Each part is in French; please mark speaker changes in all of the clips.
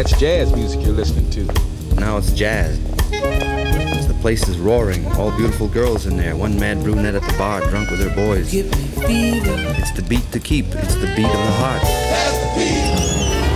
Speaker 1: That's jazz music you're listening to.
Speaker 2: Now it's jazz. The place is roaring, all beautiful girls in there, one mad brunette at the bar, drunk with her boys.
Speaker 3: Give me fever.
Speaker 2: It's the beat to keep, it's the beat of the heart.
Speaker 3: That's the beat.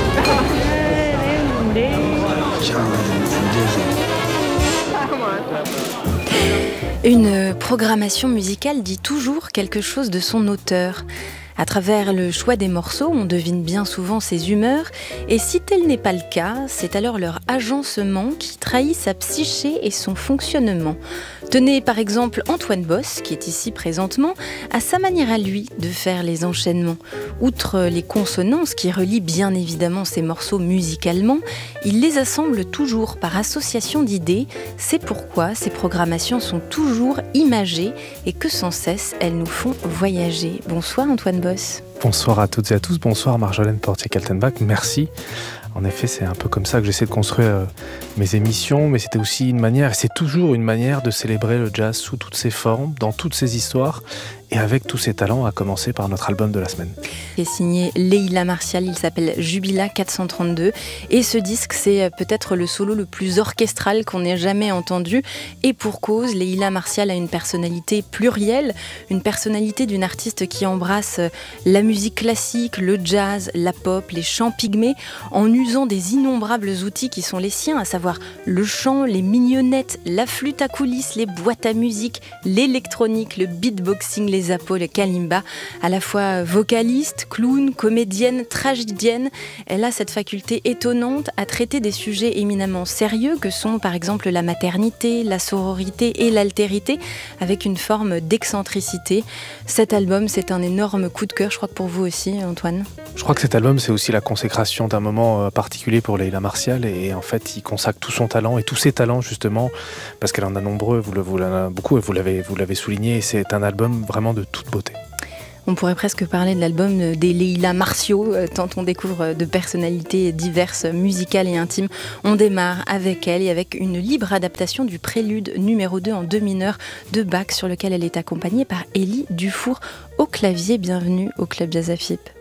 Speaker 4: Une programmation musicale dit toujours quelque chose de son auteur. À travers le choix des morceaux, on devine bien souvent ses humeurs, et si tel n'est pas le cas, c'est alors leur agencement qui trahit sa psyché et son fonctionnement. Tenez par exemple Antoine Boss, qui est ici présentement, à sa manière à lui de faire les enchaînements. Outre les consonances qui relient bien évidemment ses morceaux musicalement, il les assemble toujours par association d'idées. C'est pourquoi ces programmations sont toujours imagées et que sans cesse elles nous font voyager. Bonsoir Antoine Boss.
Speaker 5: Bonsoir à toutes et à tous, bonsoir Marjolaine Portier-Kaltenbach, merci. En effet, c'est un peu comme ça que j'essaie de construire mes émissions, mais c'était aussi une manière, et c'est toujours une manière de célébrer le jazz sous toutes ses formes, dans toutes ses histoires, et avec tous ses talents, à commencer par notre album de la semaine.
Speaker 4: Il est signé Leila Martial, il s'appelle Jubila 432, et ce disque, c'est peut-être le solo le plus orchestral qu'on ait jamais entendu, et pour cause, Leila Martial a une personnalité plurielle, une personnalité d'une artiste qui embrasse la musique classique, le jazz, la pop, les chants pygmées, en usant des innombrables outils qui sont les siens, à savoir le chant, les mignonnettes, la flûte à coulisses, les boîtes à musique, l'électronique, le beatboxing, les appos, le kalimba. À la fois vocaliste, clown, comédienne, tragédienne, elle a cette faculté étonnante à traiter des sujets éminemment sérieux que sont par exemple la maternité, la sororité et l'altérité, avec une forme d'excentricité. Cet album, c'est un énorme coup de cœur, je crois que pour vous aussi, Antoine.
Speaker 5: Je crois que cet album, c'est aussi la consécration d'un moment particulier pour Leila Martial, et en fait, il consacre tout son talent et tous ses talents justement, parce qu'elle en a nombreux, vous en avez beaucoup et vous l'avez souligné, et c'est un album vraiment de toute beauté.
Speaker 4: On pourrait presque parler de l'album des Leila Martiaux, tant on découvre de personnalités diverses, musicales et intimes. On démarre avec elle et avec une libre adaptation du prélude numéro 2 en do mineur de Bach, sur lequel elle est accompagnée par Élie Dufour au clavier. Bienvenue au Club Jazz à FIP.